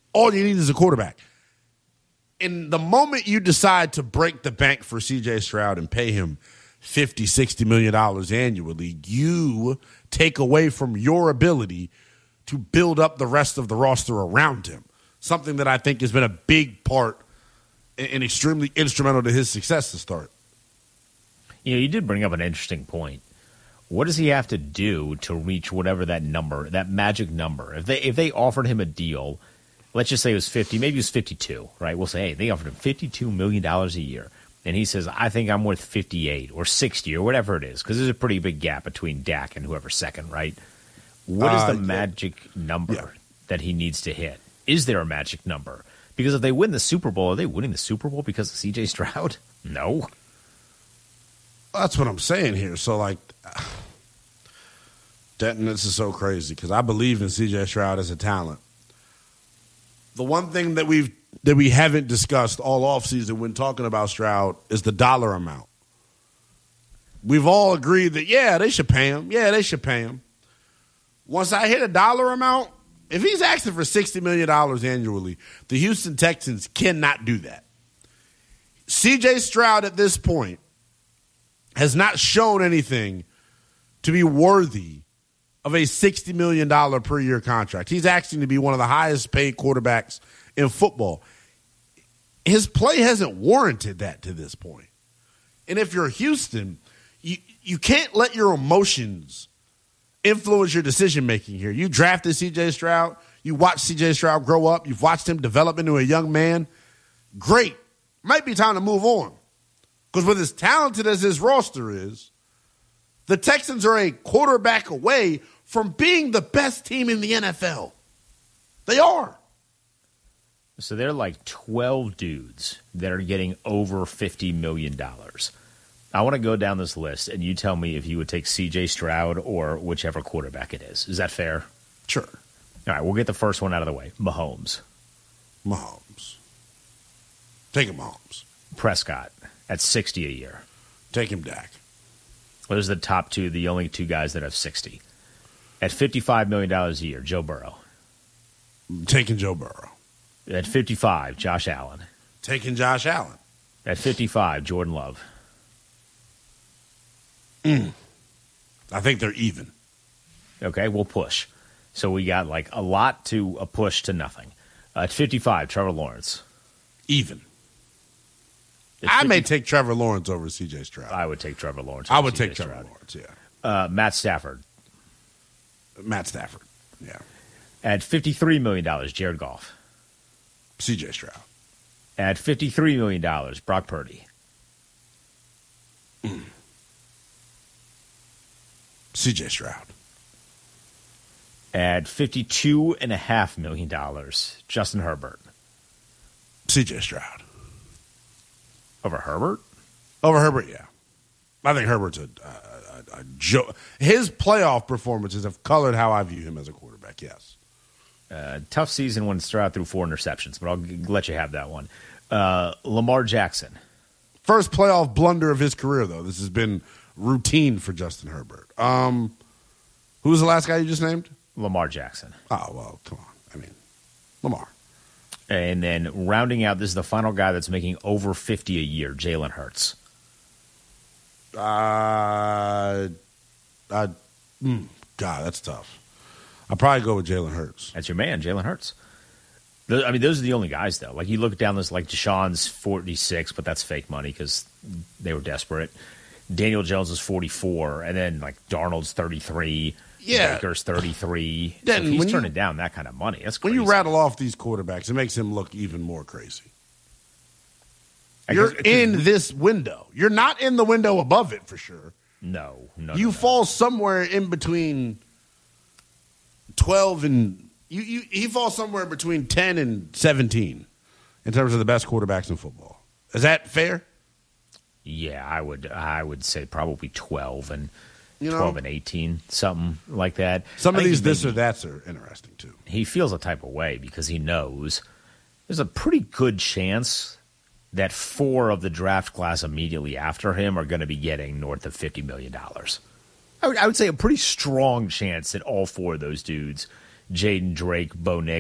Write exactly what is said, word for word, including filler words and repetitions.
All you need is a quarterback. And the moment you decide to break the bank for C J Stroud and pay him fifty, sixty million dollars annually, you take away from your ability to build up the rest of the roster around him. Something that I think has been a big part and extremely instrumental to his success to start. You know, you did bring up an interesting point. What does he have to do to reach whatever that number, that magic number? If they if they offered him a deal, let's just say it was fifty, maybe it was fifty-two, right? We'll say, hey, they offered him fifty-two million dollars a year. And he says, I think I'm worth fifty-eight or sixty or whatever it is, because there's a pretty big gap between Dak and whoever's second, right? What is the uh, magic yeah. number yeah. that he needs to hit? Is there a magic number? Because if they win the Super Bowl, are they winning the Super Bowl because of C J Stroud? No. That's what I'm saying here. So, like, Denton, this is so crazy because I believe in C J Stroud as a talent. The one thing that we've that we haven't discussed all offseason when talking about Stroud is the dollar amount. We've all agreed that, yeah, they should pay him. Yeah, they should pay him. Once I hit a dollar amount, if he's asking for sixty million dollars annually, the Houston Texans cannot do that. C J Stroud at this point has not shown anything to be worthy of a sixty million dollars per year contract. He's asking to be one of the highest paid quarterbacks in football. His play hasn't warranted that to this point. And if you're Houston, you, you can't let your emotions influence your decision-making here. You drafted C J Stroud. You watched C J Stroud grow up. You've watched him develop into a young man. Great. Might be time to move on. Because with as talented as his roster is, the Texans are a quarterback away from being the best team in the N F L. They are. So they're like twelve dudes that are getting over fifty million dollars. I want to go down this list, and you tell me if you would take C J Stroud or whichever quarterback it is. Is that fair? Sure. All right, we'll get the first one out of the way. Mahomes. Mahomes. Take him, Mahomes. Prescott at sixty a year. Take him, Dak. Well, those are the top two, the only two guys that have sixty. At fifty-five million dollars a year, Joe Burrow. Taking Joe Burrow. At fifty-five, Josh Allen. Taking Josh Allen. At fifty-five, Jordan Love. Mm. I think they're even. Okay, we'll push. So we got like a lot to a push to nothing. Uh, at fifty-five, Trevor Lawrence. Even. At I fifty may take Trevor Lawrence over C J Stroud. I would take Trevor Lawrence. I would C J take Trevor Stroud. Lawrence, yeah. Uh, Matt Stafford. Matt Stafford, yeah. At fifty-three million dollars, Jared Goff. C J Stroud. At fifty-three million dollars, Brock Purdy. Mm. C J Stroud. At fifty-two point five million dollars, Justin Herbert. C J Stroud. Over Herbert? Over Herbert, yeah. I think Herbert's a, a, a, a joke. His playoff performances have colored how I view him as a quarterback, yes. Uh, tough season when Stroud threw four interceptions, but I'll g- let you have that one. Uh, Lamar Jackson. First playoff blunder of his career, though. This has been routine for Justin Herbert. Um, who was the last guy you just named? Lamar Jackson. Oh, well, come on. I mean, Lamar. And then rounding out, this is the final guy that's making over fifty a year, Jalen Hurts. Uh, uh, mm, God, that's tough. I'll probably go with Jalen Hurts. That's your man, Jalen Hurts. The, I mean, those are the only guys, though. Like, you look down this, like, Deshaun's forty-six, but that's fake money because they were desperate. Daniel Jones is forty-four, and then, like, Darnold's thirty-three. Yeah. Baker's thirty-three. Then so if he's when you- turning down that kind of money, that's crazy. When you rattle off these quarterbacks, it makes him look even more crazy. I You're guess- in this window. You're not in the window above it for sure. No, no, You no, no. fall somewhere in between twelve and you, you. He falls somewhere between ten and seventeen in terms of the best quarterbacks in football. Is that fair? Yeah, I would. I would say probably twelve and You know? twelve and eighteen, something like that. Some I of think these he this maybe- or that's are interesting too. He feels a type of way because he knows there's a pretty good chance that four of the draft class immediately after him are going to be getting north of fifty million dollars. I would, I would say a pretty strong chance that all four of those dudes, Jaden Drake, Bo Nix,